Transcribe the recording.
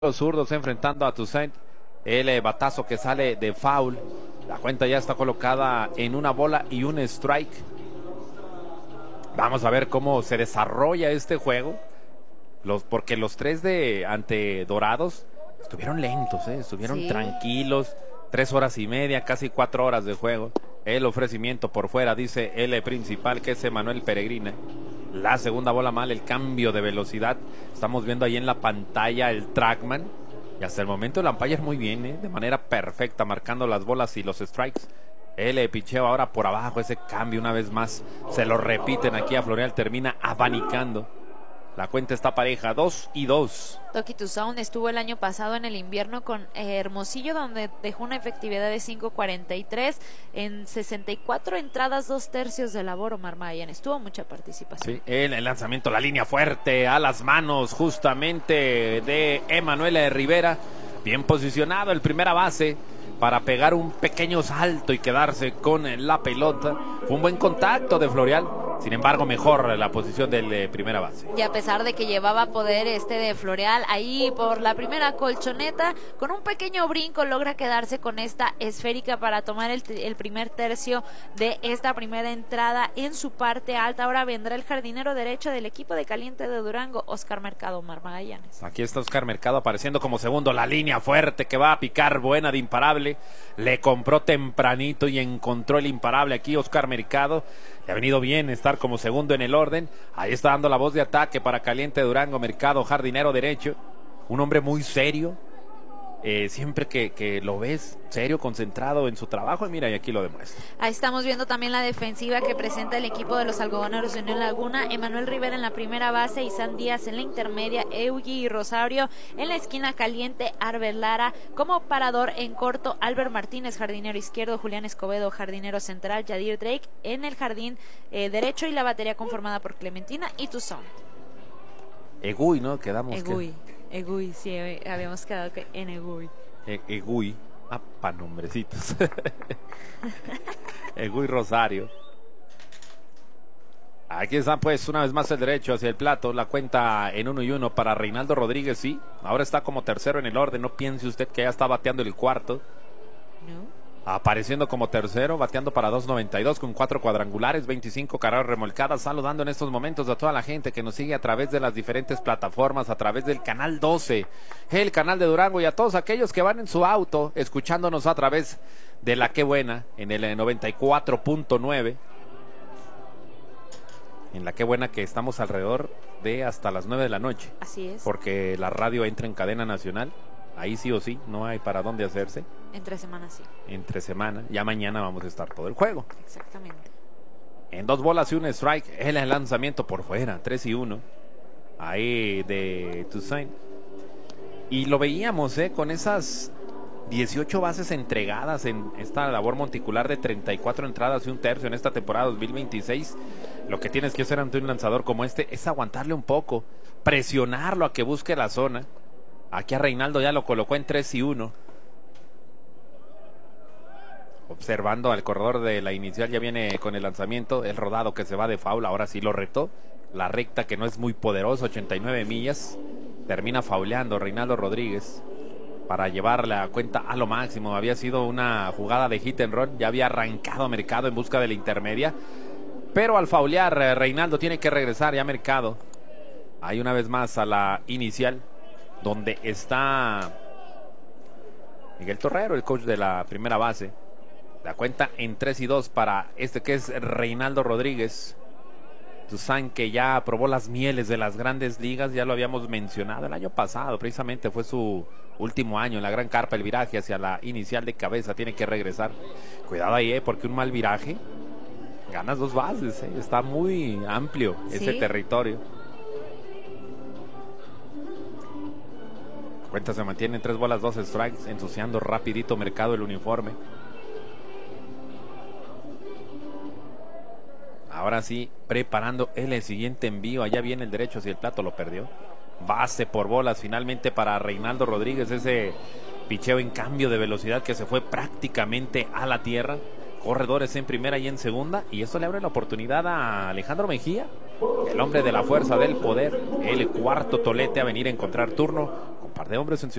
Los zurdos enfrentando a Toussaint. El batazo que sale de foul. La cuenta ya está colocada en una bola y un strike. Vamos a ver cómo se desarrolla este juego. Porque los tres de ante Dorados estuvieron lentos, estuvieron tranquilos. 3 horas y media, casi 4 horas de juego. El ofrecimiento por fuera, dice el principal, que es Emanuel Peregrina. La segunda bola mal, el cambio de velocidad. Estamos viendo ahí en la pantalla el trackman. Y hasta el momento el umpire muy bien, de manera perfecta, marcando las bolas y los strikes. El picheo ahora por abajo, ese cambio una vez más. Se lo repiten aquí a Florial, termina abanicando. La cuenta está pareja, 2-2. Touki Toussaint estuvo el año pasado en el invierno con Hermosillo, donde dejó una efectividad de 5.43 en 64 entradas, 2/3 de labor. Omar Mayan, estuvo mucha participación. Sí, el lanzamiento, la línea fuerte a las manos justamente de Emanuel Rivera. Bien posicionado el primera base para pegar un pequeño salto y quedarse con la pelota. Fue un buen contacto de Florial. Sin embargo, mejor la posición del primera base. Y a pesar de que llevaba poder de Florial ahí por la primera colchoneta, con un pequeño brinco logra quedarse con esta esférica para tomar el primer tercio de esta primera entrada en su parte alta. Ahora vendrá el jardinero derecho del equipo de Caliente de Durango, Oscar Mercado. Omar Magallanes. Aquí está Oscar Mercado apareciendo como segundo. La línea fuerte que va a picar, buena de imparable. Le compró tempranito y encontró el imparable aquí Oscar Mercado. Le ha venido bien estar como segundo en el orden. Ahí está dando la voz de ataque para Caliente Durango. Mercado, jardinero derecho. Un hombre muy serio. Siempre que lo ves serio, concentrado en su trabajo, y mira, y aquí lo demuestra. Ahí estamos viendo también la defensiva que presenta el equipo de los algodoneros de Unión Laguna. Emanuel Rivera en la primera base, Isan Díaz en la intermedia, Eugi y Rosario en la esquina caliente, Arbel Lara como parador en corto, Albert Martínez, jardinero izquierdo, Julián Escobedo, jardinero central, Yadir Drake en el jardín derecho, y la batería conformada por Clementina y Toussaint. Egui, ¿no? Quedamos Egui, sí, habíamos quedado en Egui. Egui, pa' nombrecitos. Egui Rosario. Aquí está pues una vez más el derecho hacia el plato. La cuenta en 1-1 para Reinaldo Rodríguez, sí. Ahora está como tercero en el orden. No piense usted que ya está bateando el cuarto. No. Apareciendo como tercero, bateando para 2.92 con 4 cuadrangulares, 25 carreras remolcadas. Saludando en estos momentos a toda la gente que nos sigue a través de las diferentes plataformas, a través del canal 12, el canal de Durango, y a todos aquellos que van en su auto escuchándonos a través de la Qué Buena en el 94.9. En la Qué Buena, que estamos alrededor de hasta las 9 de la noche. Así es. Porque la radio entra en cadena nacional. Ahí sí o sí, no hay para dónde hacerse. Entre semana sí. Entre semana, ya mañana vamos a estar todo el juego. Exactamente. En 2 bolas y un strike, el lanzamiento por fuera, 3-1. Ahí de Toussaint. Y lo veíamos, con esas 18 bases entregadas en esta labor monticular de 34 entradas y un tercio en esta temporada 2026. Lo que tienes que hacer ante un lanzador como este es aguantarle un poco, presionarlo a que busque la zona. Aquí a Reinaldo ya lo colocó en 3-1. Observando al corredor de la inicial, ya viene con el lanzamiento, el rodado que se va de foul, ahora sí lo retó. La recta, que no es muy poderosa, 89 millas. Termina fauleando Reinaldo Rodríguez para llevar la cuenta a lo máximo. Había sido una jugada de hit and run, ya había arrancado Mercado en busca de la intermedia. Pero al faulear, Reinaldo tiene que regresar ya Mercado. Ahí una vez más a la inicial, donde está Miguel Torrero, el coach de la primera base. La cuenta en 3-2 para que es Reinaldo Rodríguez. Toussaint, que ya probó las mieles de las grandes ligas, ya lo habíamos mencionado el año pasado, precisamente fue su último año en la gran carpa. El viraje hacia la inicial de cabeza tiene que regresar. Cuidado ahí, porque un mal viraje, ganas 2 bases, está muy amplio ese territorio. Cuenta se mantiene en 3 bolas, 2 strikes, ensuciando rapidito Mercado el uniforme. Ahora sí, preparando el siguiente envío. Allá viene el derecho hacia el plato, lo perdió. Base por bolas finalmente para Reinaldo Rodríguez. Ese picheo en cambio de velocidad que se fue prácticamente a la tierra. Corredores en primera y en segunda. Y esto le abre la oportunidad a Alejandro Mejía El hombre de la fuerza, del poder, el cuarto tolete a venir a encontrar turno con par de hombres en